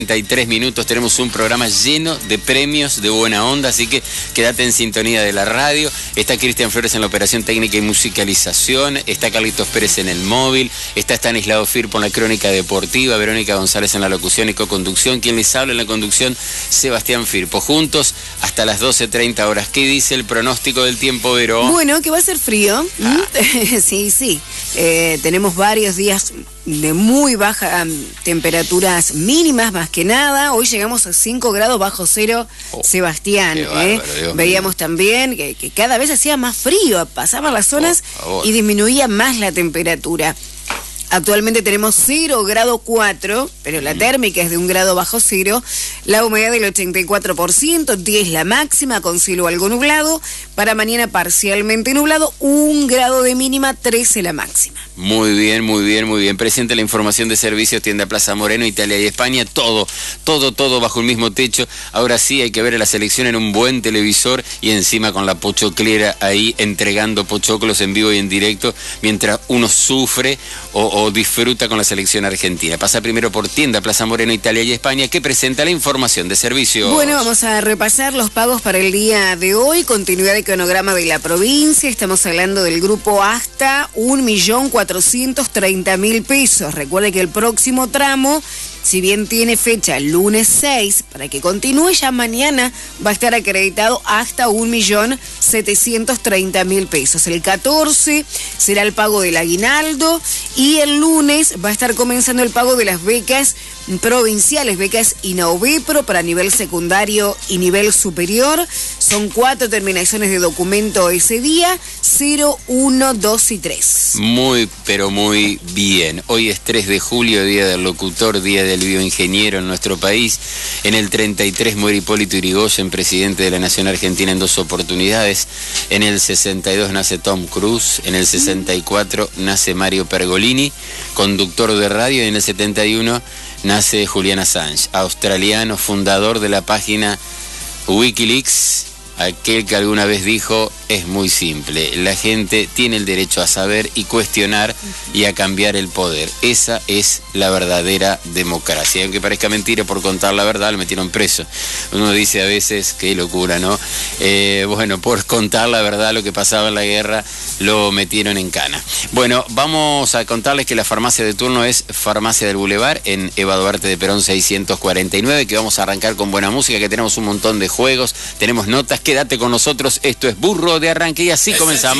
33 minutos, tenemos un programa lleno de premios, de buena onda, así que quédate en sintonía de la radio. Está Cristian Flores en la operación técnica y musicalización, está Carlitos Pérez en el móvil, está Stanislao Firpo en la crónica deportiva, Verónica González en la locución y co-conducción, quien les habla en la conducción, Sebastián Firpo. Juntos hasta las 12:30 horas. ¿Qué dice el pronóstico del tiempo, Vero? Bueno, que va a ser frío. Sí. Tenemos varios días de muy baja temperaturas mínimas, más que nada. Hoy llegamos a 5 grados bajo cero, Sebastián. Bárbaro, Veíamos también que cada vez hacía más frío, pasaban las zonas y disminuía más la temperatura. Actualmente tenemos 0,4 grados, pero la térmica es de 1 grado bajo cero, la humedad del 84%, 10 la máxima, con cielo algo nublado, para mañana parcialmente nublado, 1 grado de mínima, 13 la máxima. Muy bien. Presente la información de servicios, tienda Plaza Moreno, Italia y España, todo bajo el mismo techo. Ahora sí hay que ver a la selección en un buen televisor y encima con la pochoclera ahí entregando pochoclos en vivo y en directo, mientras uno sufre o disfruta con la selección argentina. Pasa primero por tienda Plaza Moreno, Italia y España, que presenta la información de servicios. Bueno, vamos a repasar los pagos para el día de hoy, continuidad de cronograma de la provincia. Estamos hablando del grupo hasta 1.430.000 pesos. Recuerde que el próximo tramo, si bien tiene fecha el lunes 6, para que continúe, ya mañana va a estar acreditado hasta 1.730.000 pesos. El 14 será el pago del aguinaldo y el lunes va a estar comenzando el pago de las becas provinciales, becas INAUBEPRO para nivel secundario y nivel superior. Son 4 terminaciones de documento ese día, 0, 1, 2 y 3. Muy bien. Hoy es 3 de julio, día del locutor, día del bioingeniero en nuestro país. En el 33 muere Hipólito Yrigoyen, presidente de la Nación Argentina en 2 oportunidades. En el 62 nace Tom Cruise. En el 64 nace Mario Pergolini, conductor de radio. Y en el 71 nace Julian Assange, australiano, fundador de la página Wikileaks. Aquel que alguna vez dijo, es muy simple, la gente tiene el derecho a saber y cuestionar y a cambiar el poder. Esa es la verdadera democracia. Aunque parezca mentira, por contar la verdad lo metieron preso. Uno dice a veces, qué locura, ¿no? Por contar la verdad, lo que pasaba en la guerra, lo metieron en cana. Bueno, vamos a contarles que la farmacia de turno es Farmacia del Boulevard, en Eva Duarte de Perón 649, que vamos a arrancar con buena música, que tenemos un montón de juegos, tenemos notas. Quédate con nosotros, esto es Burro de Arranque y así comenzamos.